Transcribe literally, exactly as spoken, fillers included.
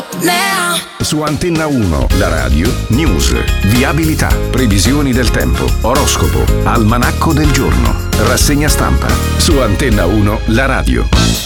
now. Su Antenna uno, la radio, news, viabilità, previsioni del tempo, oroscopo, almanacco del giorno, rassegna stampa. Su Antenna uno, la radio.